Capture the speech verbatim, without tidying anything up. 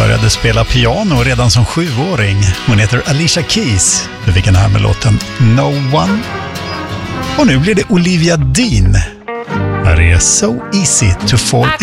började spela piano redan som sjuåring. Hon heter Alicia Keys. Du fick den här med låten No One. Och nu blir det Olivia Dean. Här är So Easy to Fall